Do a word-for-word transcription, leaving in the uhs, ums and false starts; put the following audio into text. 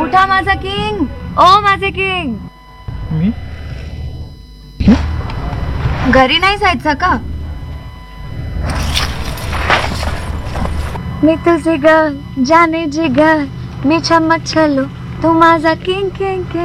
उठा माझा किंग, ओ माझे किंग. मी घरी नाही जायचं का? मी तुझे ग जाने जिगर, मी चमक चलो तू माझा किंग किंग किंग.